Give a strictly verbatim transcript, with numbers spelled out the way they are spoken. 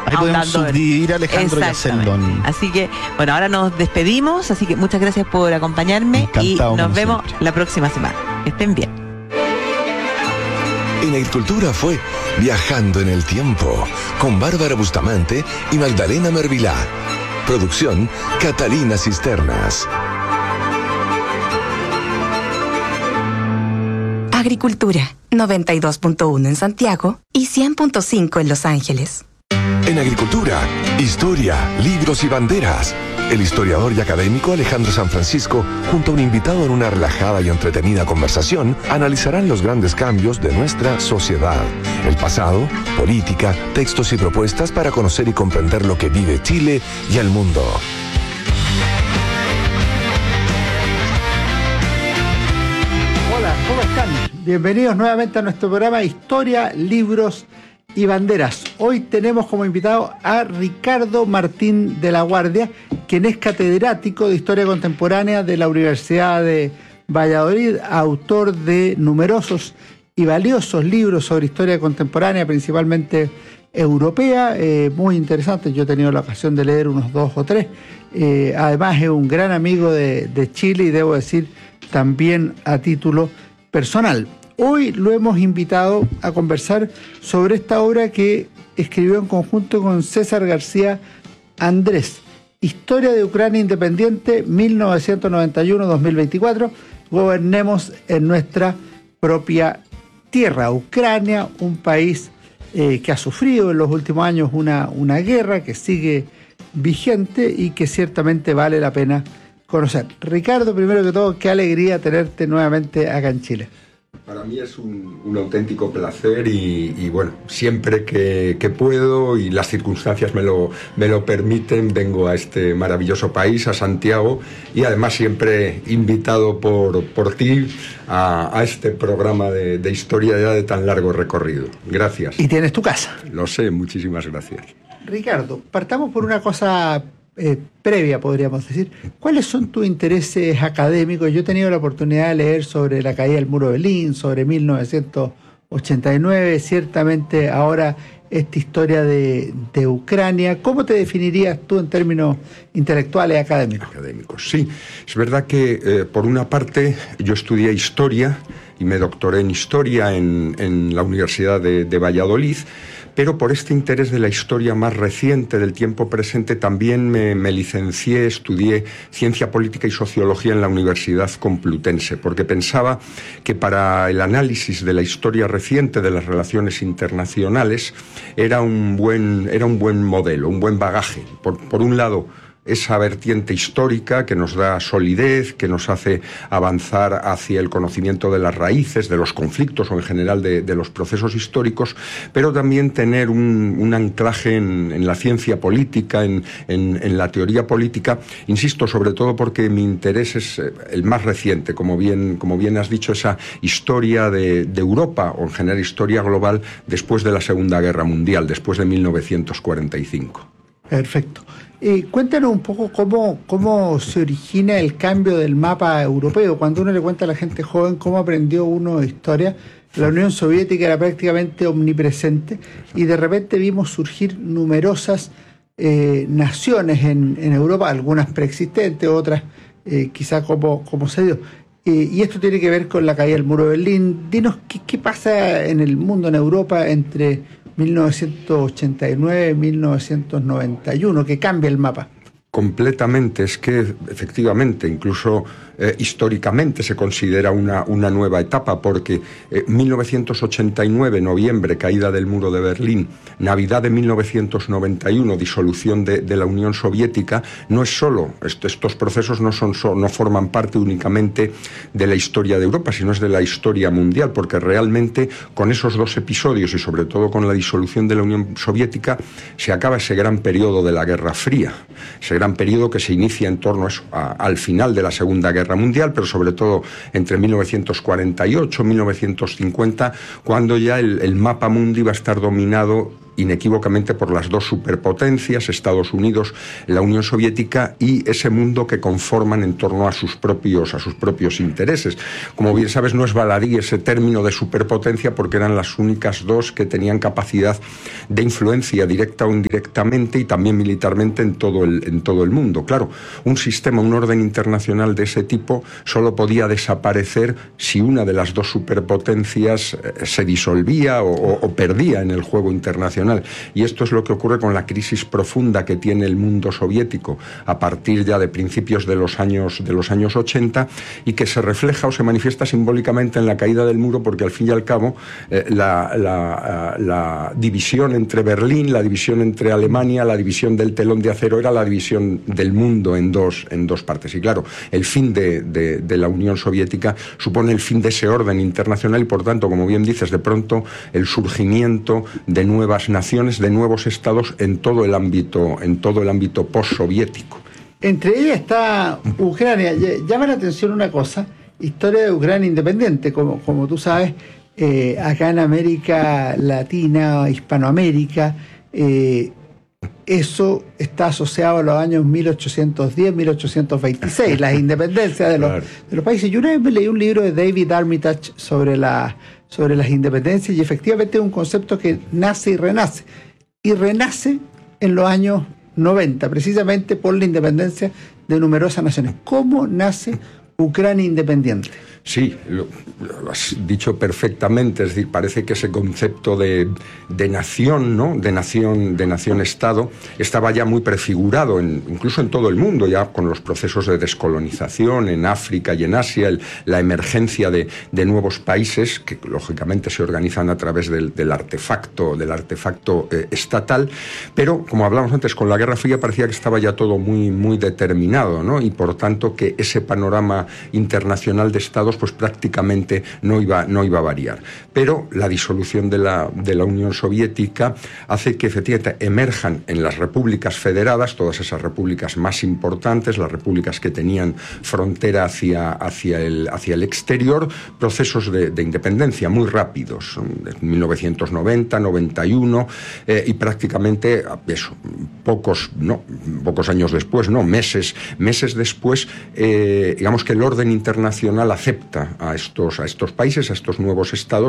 Ahí podemos subdividir a Alejandro y a Celdón. Así que, bueno, ahora nos despedimos, así que muchas gracias por acompañarme. Encantado, y nos vemos siempre la próxima semana. Que estén bien. En Agricultura fue Viajando en el Tiempo, con Bárbara Bustamante y Magdalena Mervilá. Producción, Catalina Cisternas. Agricultura, noventa y dos punto uno en Santiago y cien punto cinco en Los Ángeles. En Agricultura, historia, libros y banderas. El historiador y académico Alejandro San Francisco, junto a un invitado en una relajada y entretenida conversación, analizarán los grandes cambios de nuestra sociedad, el pasado, política, textos y propuestas para conocer y comprender lo que vive Chile y el mundo. Hola, ¿cómo están? Bienvenidos nuevamente a nuestro programa Historia, Libros y Banderas. Hoy tenemos como invitado a Ricardo Martín de la Guardia, quien es catedrático de Historia Contemporánea de la Universidad de Valladolid, autor de numerosos y valiosos libros sobre historia contemporánea, principalmente europea, eh, muy interesantes. Yo he tenido la ocasión de leer unos dos o tres. Eh, además es un gran amigo de, de Chile y debo decir también a título personal. Hoy lo hemos invitado a conversar sobre esta obra que escribió en conjunto con César García Andrés, Historia de Ucrania Independiente mil novecientos noventa y uno a dos mil veinticuatro, gobernemos en nuestra propia tierra. Ucrania, un país eh, que ha sufrido en los últimos años una, una guerra que sigue vigente y que ciertamente vale la pena conocer. Ricardo, primero que todo, qué alegría tenerte nuevamente acá en Chile. Para mí es un, un auténtico placer y, y bueno, siempre que, que puedo y las circunstancias me lo, me lo permiten, vengo a este maravilloso país, a Santiago, y además siempre invitado por, por ti a, a este programa de, de historia ya de tan largo recorrido. Gracias. Y tienes tu casa. Lo sé, muchísimas gracias. Ricardo, partamos por una cosa Eh, previa, podríamos decir. ¿Cuáles son tus intereses académicos? Yo he tenido la oportunidad de leer sobre la caída del muro de Berlín, sobre mil novecientos ochenta y nueve, ciertamente ahora esta historia de, de Ucrania. ¿Cómo te definirías tú en términos intelectuales académicos? Académicos, sí. Es verdad que, eh, por una parte, yo estudié Historia y me doctoré en Historia en, en la Universidad de, de Valladolid, pero por este interés de la historia más reciente, del tiempo presente, también me, me licencié, estudié Ciencia Política y Sociología en la Universidad Complutense, porque pensaba que para el análisis de la historia reciente de las relaciones internacionales era un buen, era un buen modelo, un buen bagaje. Por, por un lado, esa vertiente histórica que nos da solidez, que nos hace avanzar hacia el conocimiento de las raíces, de los conflictos o en general de, de los procesos históricos, pero también tener un, un anclaje en, en la ciencia política, en, en, en la teoría política, insisto, sobre todo porque mi interés es el más reciente, como bien, como bien has dicho, esa historia de, de Europa, o en general historia global, después de la Segunda Guerra Mundial, después de mil novecientos cuarenta y cinco. Perfecto. Eh, cuéntanos un poco cómo, cómo se origina el cambio del mapa europeo. Cuando uno le cuenta a la gente joven cómo aprendió uno historia, la Unión Soviética era prácticamente omnipresente y de repente vimos surgir numerosas eh, naciones en, en Europa, algunas preexistentes, otras eh, quizá como, como se dio. Eh, y esto tiene que ver con la caída del muro de Berlín. Dinos qué, qué pasa en el mundo, en Europa, entre mil novecientos ochenta y nueve y mil novecientos noventa y uno, que cambia el mapa. Completamente, es que efectivamente, incluso eh, históricamente se considera una, una nueva etapa, porque eh, mil novecientos ochenta y nueve, noviembre, caída del muro de Berlín, Navidad de mil novecientos noventa y uno, disolución de, de la Unión Soviética, no es solo, est estos procesos no, son so no forman parte únicamente de la historia de Europa, sino es de la historia mundial, porque realmente con esos dos episodios y sobre todo con la disolución de la Unión Soviética se acaba ese gran periodo de la Guerra Fría, ese gran periodo que se inicia en torno a eso, a, al final de la Segunda Guerra Mundial, pero sobre todo entre mil novecientos cuarenta y ocho y mil novecientos cincuenta, cuando ya el, el mapa mundi va a estar dominado inequívocamente por las dos superpotencias, Estados Unidos, la Unión Soviética, y ese mundo que conforman en torno a sus propios, a sus propios intereses. Como bien sabes, no es baladí ese término de superpotencia, porque eran las únicas dos que tenían capacidad de influencia directa o indirectamente, y también militarmente, en todo el, en todo el mundo. Claro, un sistema, un orden internacional de ese tipo solo podía desaparecer si una de las dos superpotencias eh, se disolvía o, o, o perdía en el juego internacional. Y esto es lo que ocurre con la crisis profunda que tiene el mundo soviético a partir ya de principios de los años, de los años ochenta, y que se refleja o se manifiesta simbólicamente en la caída del muro, porque al fin y al cabo eh, la, la, la división entre Berlín, la división entre Alemania, la división del telón de acero era la división del mundo en dos, en dos partes. Y claro, el fin de, de, de la Unión Soviética supone el fin de ese orden internacional, y por tanto, como bien dices, de pronto el surgimiento de nuevas naciones, de nuevos estados en todo el ámbito, en todo el ámbito postsoviético. Entre ellas está Ucrania. Llama la atención una cosa: historia de Ucrania independiente. Como, como tú sabes, eh, acá en América Latina, Hispanoamérica, eh, eso está asociado a los años mil ochocientos diez, mil ochocientos veintiséis, las independencias de los, claro. de los países. Yo una vez me leí un libro de David Armitage sobre, la, sobre las independencias, y efectivamente es un concepto que nace y renace. Y renace en los años noventa, precisamente por la independencia de numerosas naciones. ¿Cómo nace Ucrania independiente? Sí, lo, lo has dicho perfectamente. Es decir, parece que ese concepto de, de nación, ¿no? de nación, de nación-estado, estaba ya muy prefigurado, en, incluso en todo el mundo, ya con los procesos de descolonización en África y en Asia, el, la emergencia de, de nuevos países que lógicamente se organizan a través del, del artefacto, del artefacto eh, estatal. Pero, como hablamos antes, con la Guerra Fría parecía que estaba ya todo muy, muy determinado, ¿no? Y por tanto que ese panorama internacional de estados pues prácticamente no iba, no iba a variar. Pero la disolución de la, de la Unión Soviética hace que efectivamente emerjan en las repúblicas federadas, todas esas repúblicas más importantes, las repúblicas que tenían frontera hacia, hacia, el, hacia el exterior, procesos de, de independencia muy rápidos, en mil novecientos noventa, noventa y uno, eh, y prácticamente eso, pocos, no, pocos años después, no, meses, meses después, eh, digamos que el orden internacional acepta a estos, a estos países, a estos nuevos estados,